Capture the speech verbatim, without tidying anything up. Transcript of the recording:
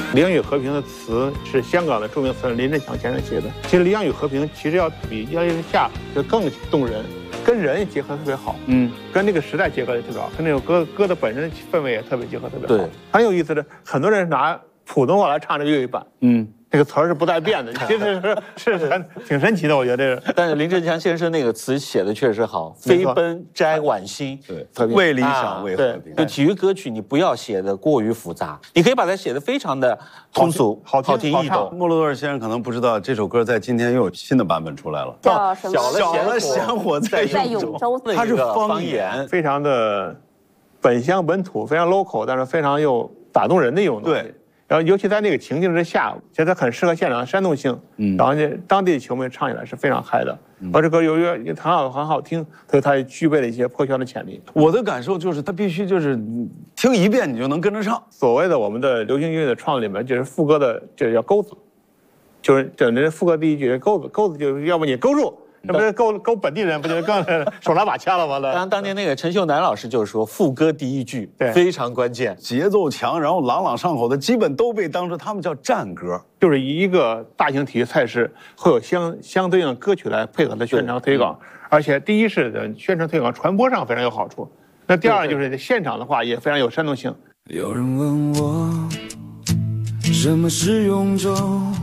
理想与和平的词是香港的著名词人林振强先生写的。其实理想与和平其实要比亚历山下就更动人，跟人结合特别好，嗯，跟那个时代结合也特别好，跟那首歌歌的本身氛围也特别结合特别好。对，很有意思的，很多人拿普通话来唱这个粤语版，嗯。这个词儿是不带变的，其实是是很挺神奇的，我觉得这个。 但是林振强先生那个词写的确实好，飞奔摘晚星， 对，为理想为和平。 就体育歌曲，你不要写的过于复杂，你可以把它写的非常的通俗、 好好听易懂。 莫洛多尔先生可能不知道，这首歌在今天又有新的版本出来了， 叫什么？ 小了咸火在永州，它是方言， 非常的本乡本土，非常 local， 但是非常又打动人的一种东西。对。然后，尤其在那个情境之下，其实它很适合现场的煽动性。嗯，然后呢，当地的球迷唱起来是非常嗨的。嗯，而这歌由于很好很好听，所以它也具备了一些破圈的潜力。 我的感受就是，它必须就是听一遍你就能跟着唱。 所谓的我们的流行音乐的创作里面，就是副歌的，这叫钩子，就是整的副歌第一句钩子，钩子就是要不你勾住。那不是勾勾本地人，不就更手拿把掐了吗？ 当当年那个陈秀楠老师就说，副歌第一句非常关键， 节奏强，然后朗朗上口的，基本都被当成他们叫战歌。 就是一个大型体育赛事会有相相对应的歌曲来配合的宣传推广，而且第一是的宣传推广传播上非常有好处，那第二就是现场的话也非常有煽动性。 有人问我什么是永州，